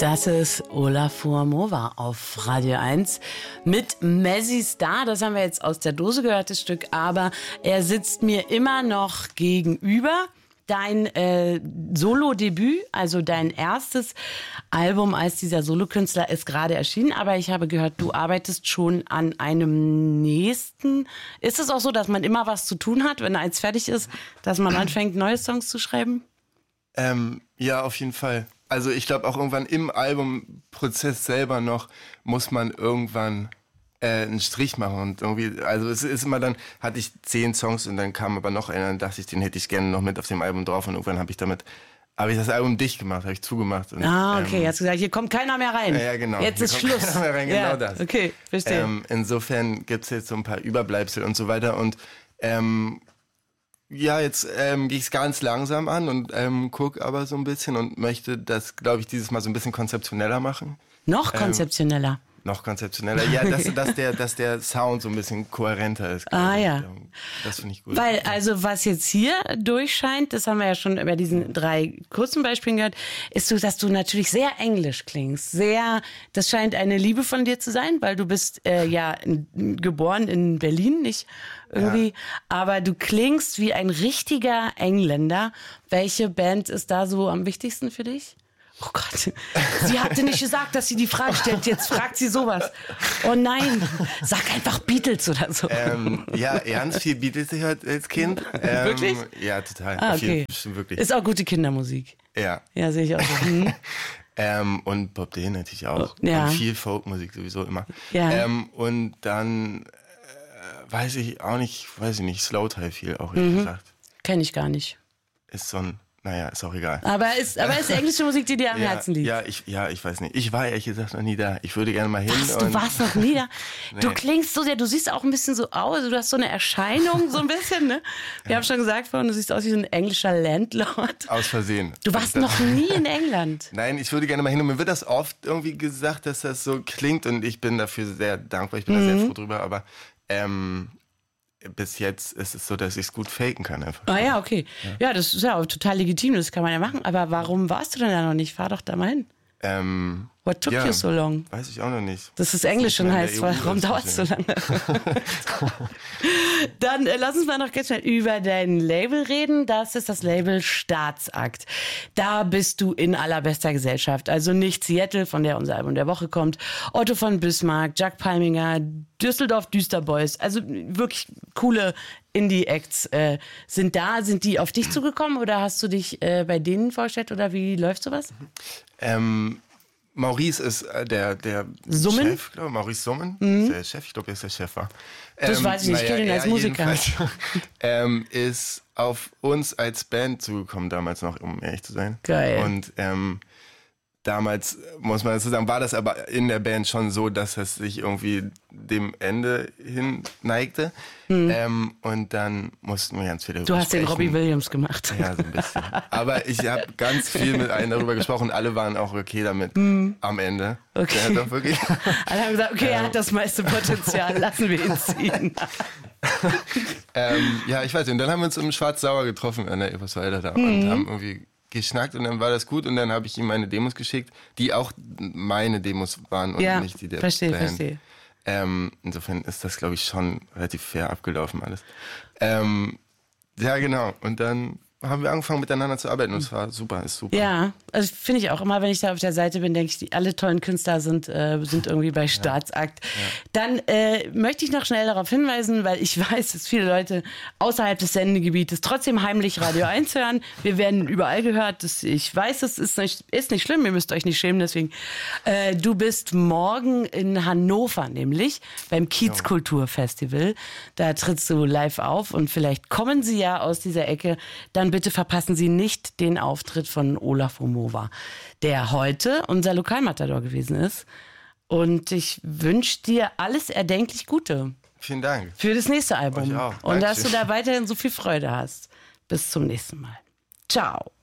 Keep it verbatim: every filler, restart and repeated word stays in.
Das ist Olafur Mova auf Radio eins mit Mazzy Star. Das haben wir jetzt aus der Dose gehört, das Stück. Aber er sitzt mir immer noch gegenüber. Dein äh, Solo-Debüt, also dein erstes Album als dieser Solokünstler, ist gerade erschienen. Aber ich habe gehört, du arbeitest schon an einem nächsten. Ist es auch so, dass man immer was zu tun hat, wenn eins fertig ist, dass man anfängt, neue Songs zu schreiben? Ähm, ja, auf jeden Fall. Also ich glaube auch irgendwann im Albumprozess selber noch muss man irgendwann äh, einen Strich machen und irgendwie, also es ist immer dann, hatte ich zehn Songs und dann kam aber noch einer, dann dachte ich, den hätte ich gerne noch mit auf dem Album drauf und irgendwann habe ich damit, habe ich das Album dicht gemacht, habe ich zugemacht. Und, ah, okay, ähm, hast gesagt, hier kommt keiner mehr rein. Ja, genau. Jetzt hier ist kommt Schluss. Keiner mehr rein, genau ja, das. Okay, verstehe. Ähm, insofern gibt es jetzt so ein paar Überbleibsel und so weiter und ähm, ja, jetzt ähm, gehe ich es ganz langsam an und ähm, gucke aber so ein bisschen und möchte das, glaube ich, dieses Mal so ein bisschen konzeptioneller machen. Noch konzeptioneller? Ähm, noch konzeptioneller. Ja, dass, dass, der, dass der Sound so ein bisschen kohärenter ist. Ah ich. ja. Das finde ich gut. Weil, also was jetzt hier durchscheint, das haben wir ja schon bei diesen drei kurzen Beispielen gehört, ist so, dass du natürlich sehr englisch klingst. Sehr, das scheint eine Liebe von dir zu sein, weil du bist äh, ja in, geboren in Berlin, nicht irgendwie. Ja. Aber du klingst wie ein richtiger Engländer. Welche Band ist da so am wichtigsten für dich? Oh Gott, sie hatte nicht gesagt, dass sie die Frage stellt. Jetzt fragt sie sowas. Oh nein, sag einfach Beatles oder so. Ähm, ja, ganz viel Beatles gehört als Kind. Ähm, wirklich? Ja, total. Ah, okay. Viel, wirklich. Ist auch gute Kindermusik. Ja. Ja, sehe ich auch so. Hm. ähm, und Bob Dylan natürlich auch. Ja. Und viel Folkmusik sowieso immer. Ja. Ähm, und dann äh, weiß ich auch nicht, weiß ich nicht, Slowthai viel auch, ehrlich mhm. gesagt. Kenn ich gar nicht. Ist so ein Naja, ist auch egal. Aber ist, aber ist englische Musik, die dir am ja, Herzen liegt? Ja ich, ja, ich weiß nicht. Ich war ehrlich gesagt noch nie da. Ich würde gerne mal hin. Was, du und warst noch nie da? Nee. Du klingst so sehr, du siehst auch ein bisschen so aus, du hast so eine Erscheinung, so ein bisschen, ne? Wir ja. haben schon gesagt vorhin, du siehst aus wie so ein englischer Landlord. Aus Versehen. Du warst noch nie in England. Nein, ich würde gerne mal hin. Und mir wird das oft irgendwie gesagt, dass das so klingt. Und ich bin dafür sehr dankbar. Ich bin mhm. da sehr froh drüber. Aber ähm, bis jetzt ist es so, dass ich es gut faken kann einfach. Ah ja, okay. Ja. ja, das ist ja auch total legitim, das kann man ja machen. Aber warum warst du denn da noch nicht? Fahr doch da mal hin. Ähm, What took ja, you so long? Weiß ich auch noch nicht. Das ist Englisch und heißt, warum dauert es so lange? Dann äh, lass uns mal noch ganz schnell über dein Label reden. Das ist das Label Staatsakt. Da bist du in allerbester Gesellschaft. Also nicht Seattle, von der unser Album der Woche kommt, Otto von Bismarck, Jack Palminger, Düsseldorf Düsterboys. Also wirklich coole Indie-Acts äh, sind da. Sind die auf dich zugekommen oder hast du dich äh, bei denen vorgestellt oder wie läuft sowas? Ähm... Maurice ist äh, der, der Summen? Chef, glaube ich. Maurice Summen mhm. ist der Chef. Ich glaube, er ist der Chef. War. Das ähm, weiß ich nicht, ich kenne ihn als Musiker. ähm, ist auf uns als Band zugekommen damals noch, um ehrlich zu sein. Geil. Und ähm, damals, muss man dazu sagen, war das aber in der Band schon so, dass es sich irgendwie dem Ende hin neigte. Hm. Ähm, und dann mussten wir ganz viel darüber Du hast sprechen. den Robbie Williams gemacht. Ja, so ein bisschen. Aber ich habe ganz viel mit allen darüber gesprochen und alle waren auch okay damit hm. am Ende. Okay. Der hat doch wirklich alle haben gesagt, okay, ähm, er hat das meiste Potenzial, lassen wir ihn ziehen. ähm, ja, ich weiß nicht. Und dann haben wir uns im Schwarz-Sauer getroffen an der Eberswalder da mhm. und haben irgendwie geschnackt und dann war das gut und dann habe ich ihm meine Demos geschickt, die auch meine Demos waren und ja, nicht die der verstehe, Band. verstehe. Ähm, insofern ist das, glaube ich, schon relativ fair abgelaufen alles. Ähm, ja, genau. Und dann haben wir angefangen miteinander zu arbeiten und es war super, ist super. Ja, also finde ich auch immer, wenn ich da auf der Seite bin, denke ich, die, alle tollen Künstler sind, äh, sind irgendwie bei Staatsakt. Ja. Ja. Dann äh, möchte ich noch schnell darauf hinweisen, weil ich weiß, dass viele Leute außerhalb des Sendegebietes trotzdem heimlich Radio eins hören. Wir werden überall gehört. Das, ich weiß, es ist nicht, ist nicht schlimm, ihr müsst euch nicht schämen, deswegen. Äh, du bist morgen in Hannover, nämlich beim Kiezkulturfestival. Da trittst du live auf und vielleicht kommen sie ja aus dieser Ecke. Dann bitte verpassen Sie nicht den Auftritt von Olafur Mova, der heute unser Lokalmatador gewesen ist. Und ich wünsche dir alles erdenklich Gute. Vielen Dank. Für das nächste Album. Euch auch. Und Dankeschön. dass du da weiterhin so viel Freude hast. Bis zum nächsten Mal. Ciao.